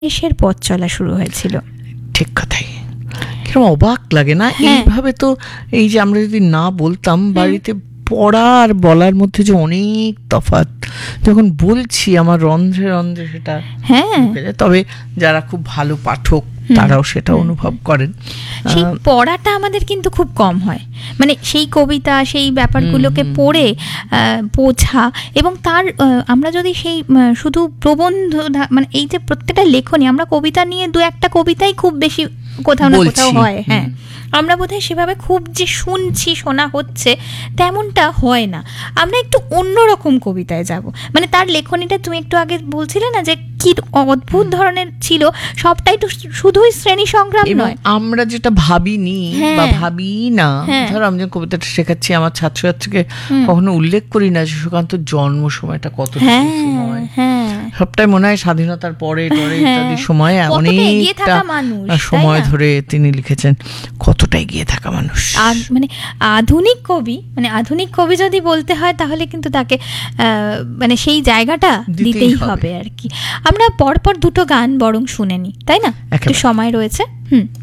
এসের পথ চলা শুরু হয়েছিল। ঠিক কথাই, কিরকম অবাক লাগে না এইভাবে। তো এই যে আমরা যদি না বলতাম, বাড়িতে পড়া আর বলার মধ্যে যে অনেক তফাৎ, যখন বলছি আমার রন্ধ্রে রন্ধ্রে সেটা ঢুকে যায়। তবে যারা খুব ভালো পাঠক তারাও সেটা অনুভব করেন। সেই পড়াটা আমাদের কিন্তু খুব কম হয়, মানে সেই কবিতা সেই ব্যাপারগুলোকে পড়ে বোঝা, এবং তার আমরা যদি সেই শুধু প্রবন্ধ, মানে এই যে প্রত্যেকটা লেখনী, আমরা কবিতা নিয়ে দু একটা কবিতাই খুব বেশি কোথাও না কোথাও হয়, হ্যাঁ, আমরা বোধহয় সেভাবে খুব যে শুনছি শোনা হচ্ছে তেমনটা হয় না। আমরা একটু অন্যরকম কবিতায় যাব, মানে তার লেখনীটা তুমি একটু আগে বলছিলে না যে কি অদ্ভুত ধরনের ছিল, সবটাই তো শুধুই শ্রেণী সংগ্রাম নয়। আমরা যেটা ভাবিনি বা ভাবি না, ধরো আমি যখন কবিতাটা শেখাচ্ছি আমার ছাত্রছাত্রীকে কখনো উল্লেখ করি না যে সুকান্ত জন্ম সময়টা কত সময়, সবটাই মনে হয় স্বাধীনতার পরে টরে ইত্যাদি সময়ে অনেকটা সময় ধরে তিনি লিখেছেন, কতটা এগিয়ে থাকা মানুষ। আর মানে আধুনিক কবি, মানে আধুনিক কবি যদি বলতে হয় তাহলে কিন্তু তাকে মানে সেই জায়গাটা দিতেই হবে আর কি। আমরা পরপর দুটো গান বরং শুনে নি, তাই না? একটু সময় রয়েছে।